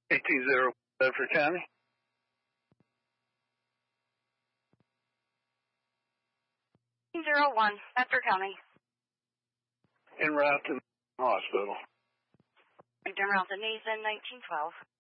1801 Bedford County. Bedford County. En route to the hospital. En route to Nathan, 1912.